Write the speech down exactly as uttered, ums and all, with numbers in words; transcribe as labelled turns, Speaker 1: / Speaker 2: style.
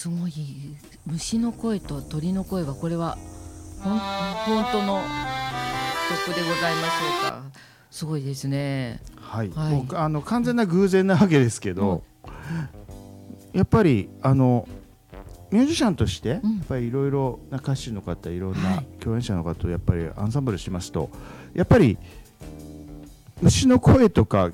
Speaker 1: すごい虫の声と鳥の声はこれはほん本当の曲でございましょうか。すごいですね。
Speaker 2: はい、
Speaker 1: はい、
Speaker 2: もうあの完全な偶然なわけですけど、うん、やっぱりあのミュージシャンとしてやっぱりいろいろな歌手の方、いろんな共演者の方とやっぱりアンサンブルしますと、やっぱり虫の声とか